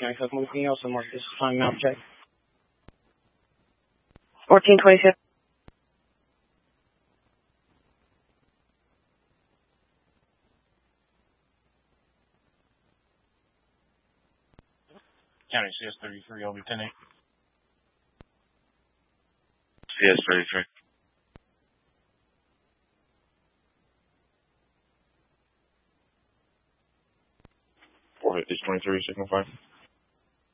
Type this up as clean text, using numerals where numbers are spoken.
County Cook, anything else on mark this time mount check? 1426. County CS33, over 10-8. CS33. It's 23, signal 5.